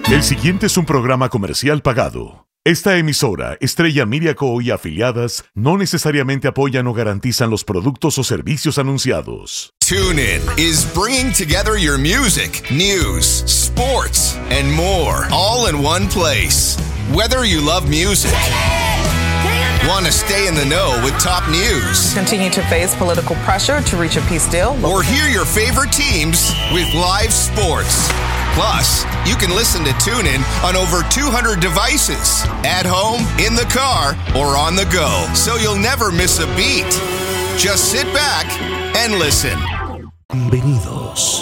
El siguiente es un programa comercial pagado. Esta emisora, Estrella Miriaco y afiliadas, no necesariamente apoyan o garantizan los productos o servicios anunciados. TuneIn is bringing together your music, news, sports, and more, all in one place. Whether you love music, want to stay in the know with top news, continue to face political pressure to reach a peace deal, or hear your favorite teams with live sports. Plus, you can listen to TuneIn on over 200 devices, at home, in the car, or on the go. So you'll never miss a beat. Just sit back and listen. Bienvenidos.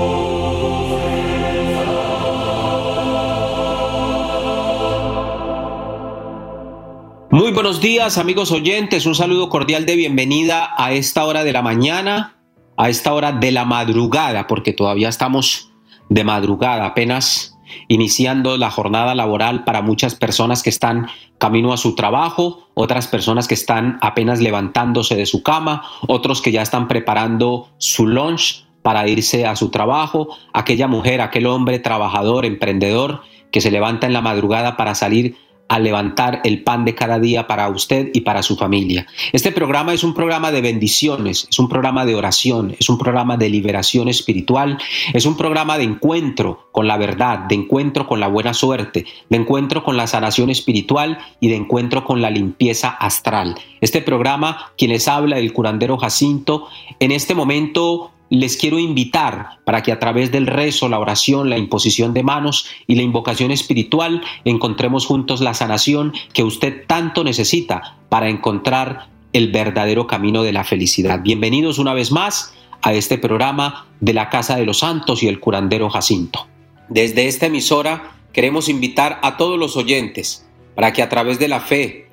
Muy buenos días, amigos oyentes. Un saludo cordial de bienvenida a esta hora de la mañana, a esta hora de la madrugada, porque todavía estamos de madrugada, apenas iniciando la jornada laboral para muchas personas que están camino a su trabajo, otras personas que están apenas levantándose de su cama, otros que ya están preparando su lunch para irse a su trabajo, aquella mujer, aquel hombre trabajador, emprendedor que se levanta en la madrugada para salir a levantar el pan de cada día para usted y para su familia. Este programa es un programa de bendiciones, es un programa de oración, es un programa de liberación espiritual, es un programa de encuentro con la verdad, de encuentro con la buena suerte, de encuentro con la sanación espiritual y de encuentro con la limpieza astral. Este programa, quien les habla, el curandero Jacinto, en este momento les quiero invitar para que a través del rezo, la oración, la imposición de manos y la invocación espiritual encontremos juntos la sanación que usted tanto necesita para encontrar el verdadero camino de la felicidad. Bienvenidos una vez más a este programa de la Casa de los Santos y el curandero Jacinto. Desde esta emisora queremos invitar a todos los oyentes para que a través de la fe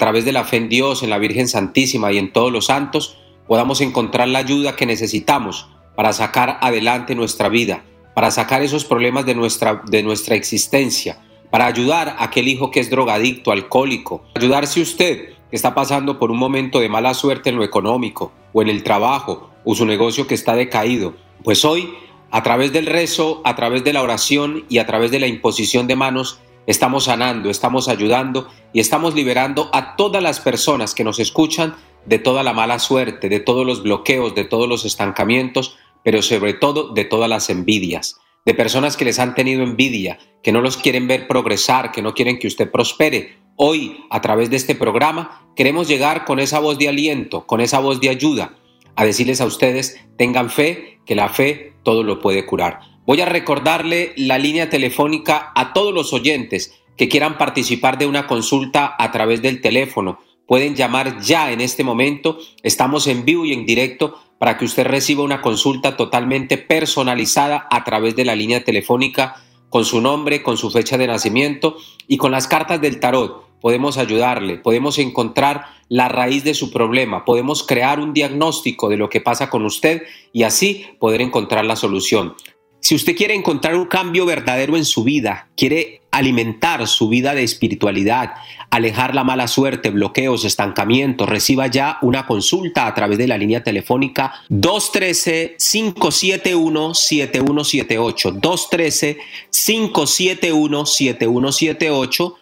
en Dios, en la Virgen Santísima y en todos los santos, podamos encontrar la ayuda que necesitamos para sacar adelante nuestra vida, para sacar esos problemas de nuestra existencia, para ayudar a aquel hijo que es drogadicto, alcohólico, ayudarse usted que está pasando por un momento de mala suerte en lo económico o en el trabajo o su negocio que está decaído. Pues hoy, a través del rezo, a través de la oración y a través de la imposición de manos, estamos sanando, estamos ayudando y estamos liberando a todas las personas que nos escuchan de toda la mala suerte, de todos los bloqueos, de todos los estancamientos, pero sobre todo de todas las envidias, de personas que les han tenido envidia, que no los quieren ver progresar, que no quieren que usted prospere. Hoy, a través de este programa, queremos llegar con esa voz de aliento, con esa voz de ayuda, a decirles a ustedes, tengan fe, que la fe todo lo puede curar. Voy a recordarle la línea telefónica a todos los oyentes que quieran participar de una consulta a través del teléfono. Pueden llamar ya en este momento, estamos en vivo y en directo para que usted reciba una consulta totalmente personalizada a través de la línea telefónica con su nombre, con su fecha de nacimiento y con las cartas del tarot. Podemos ayudarle, podemos encontrar la raíz de su problema, podemos crear un diagnóstico de lo que pasa con usted y así poder encontrar la solución. Si usted quiere encontrar un cambio verdadero en su vida, quiere alimentar su vida de espiritualidad, alejar la mala suerte, bloqueos, estancamientos, reciba ya una consulta a través de la línea telefónica 213-571-7178, 213-571-7178,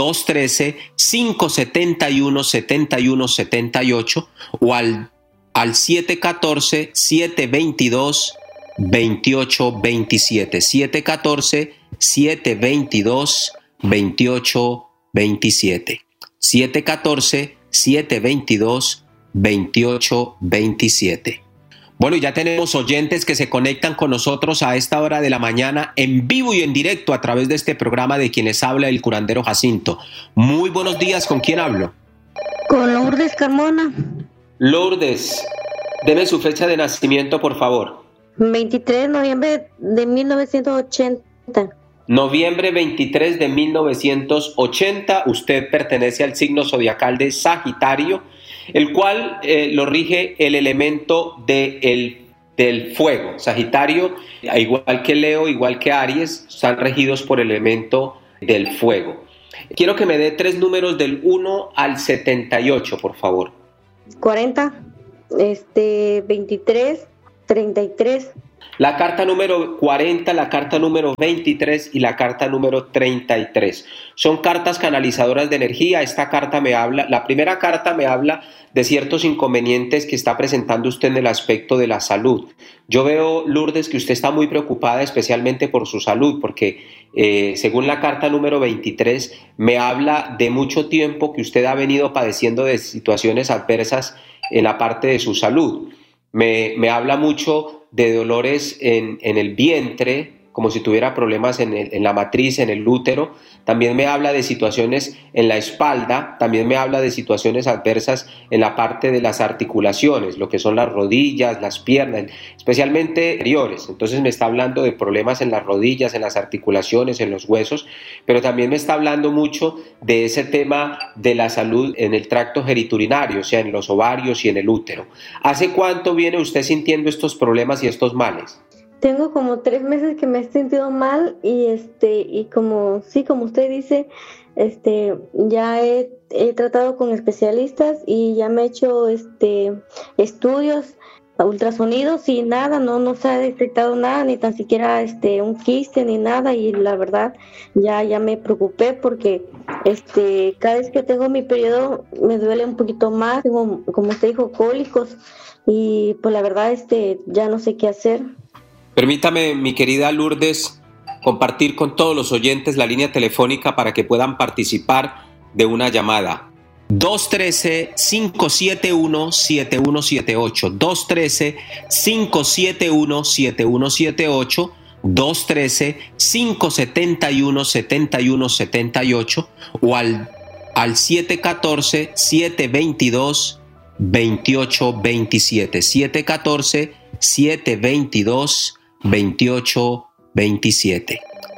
213-571-7178 o al 714-722 2827 714-722 2827 714-722 2827. Bueno, ya tenemos oyentes que se conectan con nosotros a esta hora de la mañana en vivo y en directo a través de este programa de quienes habla el curandero Jacinto. Muy buenos días, ¿con quién hablo? Con Lourdes Carmona. Lourdes, deme su fecha de nacimiento, por favor. 23 de noviembre de 1980. Noviembre 23 de 1980, usted pertenece al signo zodiacal de Sagitario, el cual lo rige el elemento del fuego. Sagitario, igual que Leo, igual que Aries, están regidos por el elemento del fuego. Quiero que me dé 3 números del 1 al 78, por favor. 40, 23, 33, La carta número 40, la carta número 23 y la carta número 33. Son cartas canalizadoras de energía. Esta carta me habla, la primera carta me habla de ciertos inconvenientes que está presentando usted en el aspecto de la salud. Yo veo, Lourdes, que usted está muy preocupada especialmente por su salud, porque según la carta número 23 me habla de mucho tiempo que usted ha venido padeciendo de situaciones adversas en la parte de su salud. Me habla mucho de dolores en el vientre, como si tuviera problemas en la matriz, en el útero. También me habla de situaciones en la espalda, también me habla de situaciones adversas en la parte de las articulaciones, lo que son las rodillas, las piernas, especialmente anteriores. Entonces me está hablando de problemas en las rodillas, en las articulaciones, en los huesos, pero también me está hablando mucho de ese tema de la salud en el tracto genitourinario, o sea, en los ovarios y en el útero. ¿Hace cuánto viene usted sintiendo estos problemas y estos males? Tengo como 3 meses que me he sentido mal y como usted dice, ya he tratado con especialistas y ya me he hecho estudios, ultrasonidos y nada, no se ha detectado nada, ni tan siquiera un quiste ni nada, y la verdad ya me preocupé porque cada vez que tengo mi periodo me duele un poquito más, tengo, como usted dijo, cólicos, y pues la verdad ya no sé qué hacer. Permítame, mi querida Lourdes, compartir con todos los oyentes la línea telefónica para que puedan participar de una llamada. 213-571-7178, 213-571-7178, 213-571-7178 o al 714-722-2827, 714-722-2827,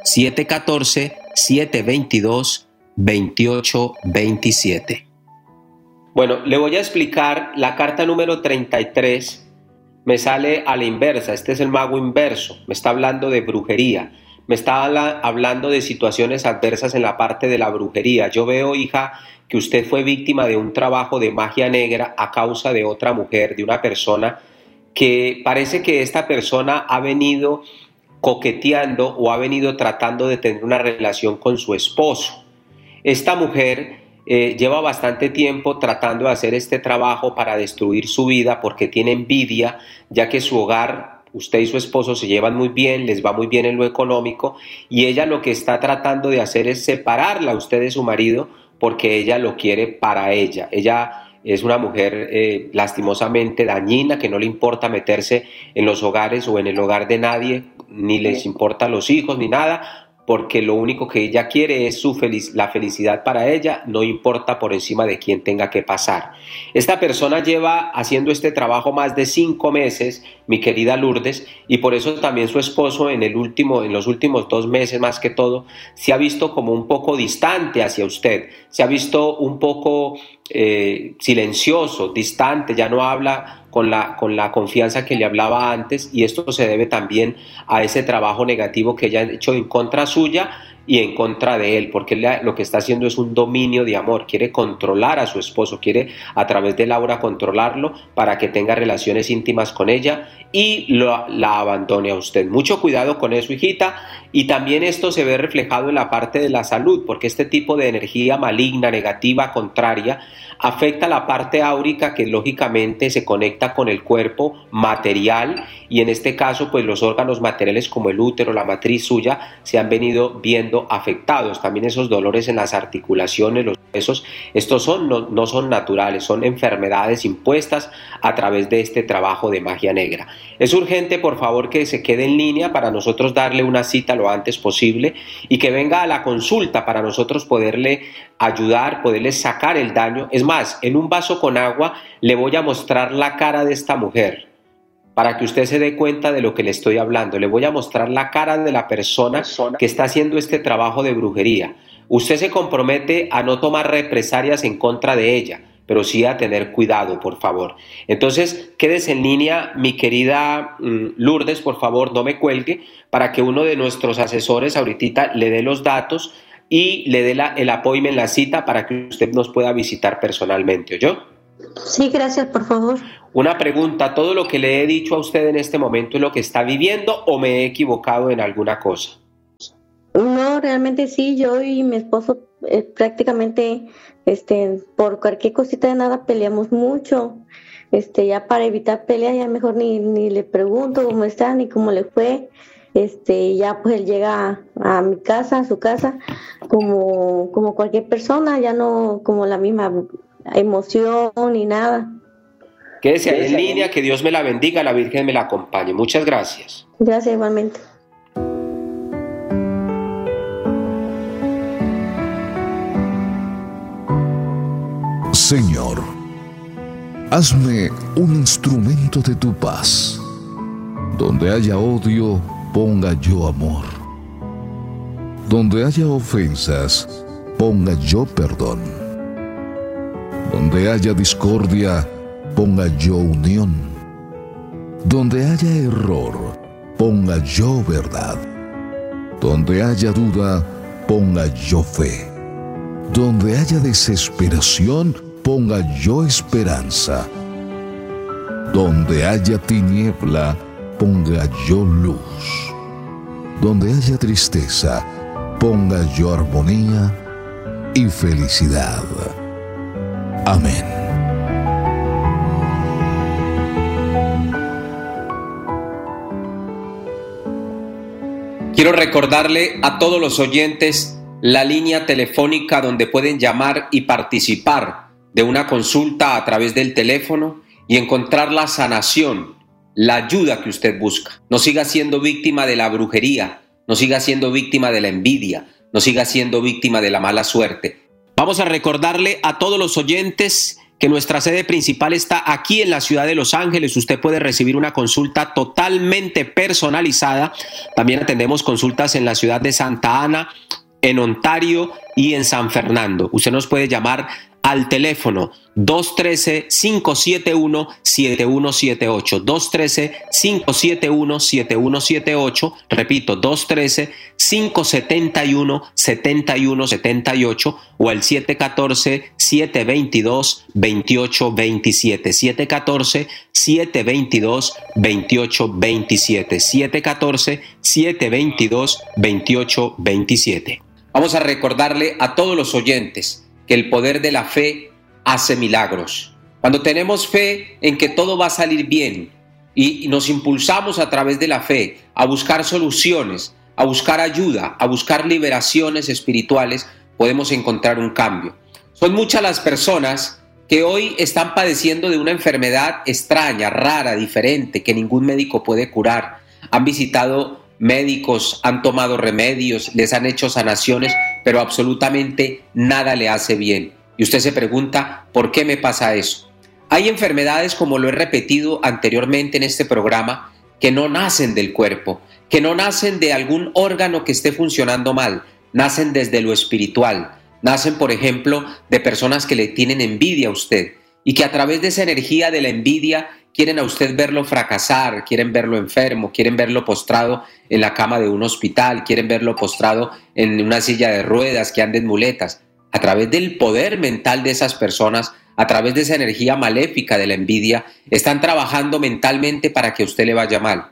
714-722-2827. Bueno, le voy a explicar la carta número 33. Me sale a la inversa. Este es el mago inverso. Me está hablando de brujería. Me está hablando de situaciones adversas en la parte de la brujería. Yo veo, hija, que usted fue víctima de un trabajo de magia negra a causa de otra mujer, de una persona que parece que esta persona ha venido coqueteando o ha venido tratando de tener una relación con su esposo. Esta mujer lleva bastante tiempo tratando de hacer este trabajo para destruir su vida porque tiene envidia, ya que su hogar, usted y su esposo se llevan muy bien, les va muy bien en lo económico, y ella lo que está tratando de hacer es separarla a usted de su marido porque ella lo quiere para ella. Ella es una mujer lastimosamente dañina, que no le importa meterse en los hogares o en el hogar de nadie, ni les importa los hijos ni nada, porque lo único que ella quiere es la felicidad para ella, no importa por encima de quién tenga que pasar. Esta persona lleva haciendo este trabajo más de 5 meses, mi querida Lourdes, y por eso también su esposo en los últimos 2 meses más que todo, se ha visto como un poco distante hacia usted, se ha visto un poco silencioso, distante, ya no habla con la confianza que le hablaba antes, y esto se debe también a ese trabajo negativo que ella ha hecho en contra suya y en contra de él, porque lo que está haciendo es un dominio de amor, quiere controlar a su esposo, quiere a través de Laura controlarlo para que tenga relaciones íntimas con ella y la abandone a usted. Mucho cuidado con eso, hijita, y también esto se ve reflejado en la parte de la salud, porque este tipo de energía maligna, negativa, contraria, afecta la parte áurica, que lógicamente se conecta con el cuerpo material, y en este caso pues los órganos materiales como el útero, la matriz suya, se han venido viendo afectados. También esos dolores en las articulaciones, los huesos, estos no son naturales, son enfermedades impuestas a través de este trabajo de magia negra. Es urgente, por favor, que se quede en línea para nosotros darle una cita lo antes posible y que venga a la consulta para nosotros poderle ayudar, poderle sacar el daño. Es más, en un vaso con agua le voy a mostrar la cara de esta mujer para que usted se dé cuenta de lo que le estoy hablando. Le voy a mostrar la cara de la persona que está haciendo este trabajo de brujería. Usted se compromete a no tomar represalias en contra de ella, pero sí a tener cuidado, por favor. Entonces, quédese en línea, mi querida Lourdes, por favor, no me cuelgue, para que uno de nuestros asesores ahorita le dé los datos y le dé el appointment, la cita, para que usted nos pueda visitar personalmente, ¿oyó? Sí, gracias, por favor. Una pregunta, ¿todo lo que le he dicho a usted en este momento es lo que está viviendo o me he equivocado en alguna cosa? No, realmente sí, yo y mi esposo prácticamente por cualquier cosita de nada peleamos mucho. Ya para evitar peleas ya mejor ni le pregunto cómo está ni cómo le fue. Ya pues él llega a mi casa, a su casa, como cualquier persona, ya no como la misma emoción ni nada. Quédese ahí en línea, que Dios me la bendiga, la Virgen me la acompañe. Muchas gracias. Gracias igualmente. Señor, hazme un instrumento de tu paz. Donde haya odio, ponga yo amor. Donde haya ofensas, ponga yo perdón. Donde haya discordia, ponga yo unión. Donde haya error, ponga yo verdad. Donde haya duda, ponga yo fe. Donde haya desesperación, ponga yo esperanza. Donde haya tiniebla, ponga yo luz. Donde haya tristeza, ponga yo armonía y felicidad. Amén. Quiero recordarle a todos los oyentes la línea telefónica donde pueden llamar y participar de una consulta a través del teléfono y encontrar la sanación, la ayuda que usted busca. No siga siendo víctima de la brujería, no siga siendo víctima de la envidia, no siga siendo víctima de la mala suerte. Vamos a recordarle a todos los oyentes que nuestra sede principal está aquí en la ciudad de Los Ángeles. Usted puede recibir una consulta totalmente personalizada. También atendemos consultas en la ciudad de Santa Ana, en Ontario y en San Fernando. Usted nos puede llamar al teléfono 213-571-7178, 213-571-7178, repito, 213-571-7178 o al 714-722-2827, 714-722-2827, 714-722-2827. Vamos a recordarle a todos los oyentes que el poder de la fe hace milagros. Cuando tenemos fe en que todo va a salir bien y nos impulsamos a través de la fe a buscar soluciones, a buscar ayuda, a buscar liberaciones espirituales, podemos encontrar un cambio. Son muchas las personas que hoy están padeciendo de una enfermedad extraña, rara, diferente, que ningún médico puede curar. Han visitado médicos, han tomado remedios, les han hecho sanaciones, pero absolutamente nada le hace bien. Y usted se pregunta, ¿por qué me pasa eso? Hay enfermedades, como lo he repetido anteriormente en este programa, que no nacen del cuerpo, que no nacen de algún órgano que esté funcionando mal, nacen desde lo espiritual. Nacen, por ejemplo, de personas que le tienen envidia a usted y que a través de esa energía de la envidia quieren a usted verlo fracasar, quieren verlo enfermo, quieren verlo postrado en la cama de un hospital, quieren verlo postrado en una silla de ruedas, que ande en muletas. A través del poder mental de esas personas, a través de esa energía maléfica de la envidia, están trabajando mentalmente para que a usted le vaya mal.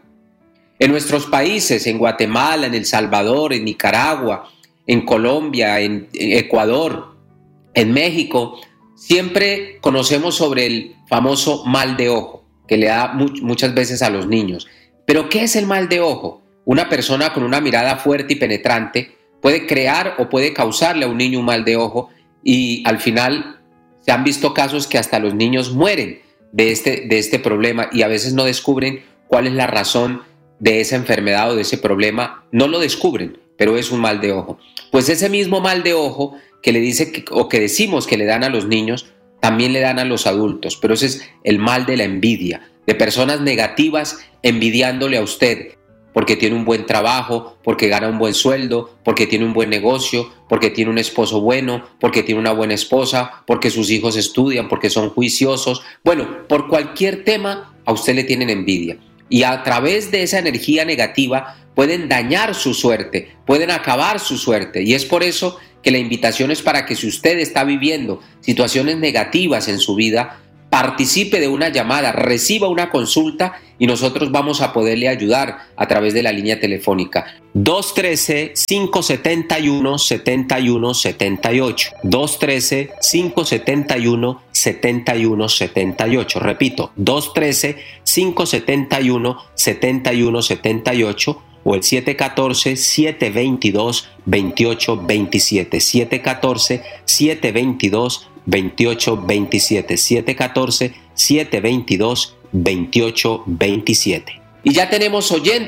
En nuestros países, en Guatemala, en El Salvador, en Nicaragua, en Colombia, en Ecuador, en México, siempre conocemos sobre el famoso mal de ojo, que le da muchas veces a los niños. ¿Pero qué es el mal de ojo? Una persona con una mirada fuerte y penetrante puede crear o puede causarle a un niño un mal de ojo, y al final se han visto casos que hasta los niños mueren de este problema, y a veces no descubren cuál es la razón de esa enfermedad o de ese problema. No lo descubren, pero es un mal de ojo. Pues ese mismo mal de ojo que le dice o que decimos que le dan a los niños, también le dan a los adultos, pero ese es el mal de la envidia, de personas negativas envidiándole a usted porque tiene un buen trabajo, porque gana un buen sueldo, porque tiene un buen negocio, porque tiene un esposo bueno, porque tiene una buena esposa, porque sus hijos estudian, porque son juiciosos. Bueno, por cualquier tema a usted le tienen envidia, y a través de esa energía negativa pueden dañar su suerte, pueden acabar su suerte, y es por eso que la invitación es para que, si usted está viviendo situaciones negativas en su vida, participe de una llamada, reciba una consulta y nosotros vamos a poderle ayudar a través de la línea telefónica 213-571-7178, 213-571-7178, repito, 213-571-7178 o el 714-722-2827, 714-722-2827, 714-722-2827. Y ya tenemos oyente